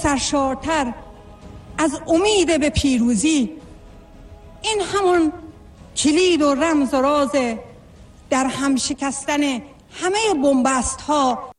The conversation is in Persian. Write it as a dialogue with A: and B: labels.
A: سرشارتر از امید به پیروزی. این همون کلید و رمز و راز در هم شکستن همه بنبست ها